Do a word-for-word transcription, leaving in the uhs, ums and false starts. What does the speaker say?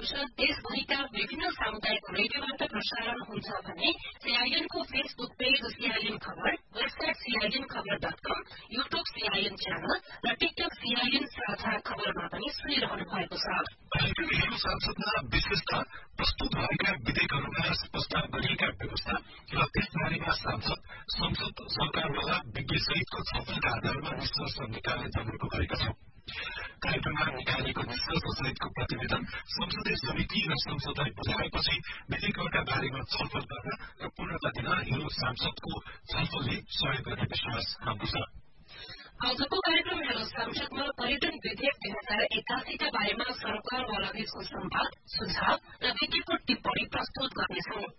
संसद देशभरिका विभिन्न सामुदायिक रेडियोबाट प्रसारण हुन्छ भने सीआईएनको फेसबुक पेज सीआईएन खबर, वेबसाइट सीआईएन खबर डट कम, युट्युब सीआईएन च्यानल र टिकटक सीआईएन साझा खबरमा पनि सुनिरहनु भएको छ। हिजो संसदमा विशेषता प्रस्तुत भएका विधेयकहरूमा स्पष्ट गरिएका व्यवस्था र त्यसबारेमा सांसद संसद सरकारवाला विज्ञ सहितको छलफलका आधारमा निष्कर्ष निकाल्ने जनाएको गरेका छौं। कार्यक्रममा निकालिएको निष्कर्ष सहितको प्रतिवेदन संसदीय समिति र संसदलाई बुझाएपछि विधेयकहरूका बारेमा छलफल गर्न र पूर्णता दिन यो सांसदको छलफलले सहयोग गर्ने विश्वास हाम्रो छ। आजको कार्यक्रम हेलो संसदमा पर्यटन विधेयक दुई हजार एकासीका बारेमा सरकारवाला बीचको संवाद, सुझाव र विज्ञको टिप्पणी प्रस्तुत गर्नेछौं।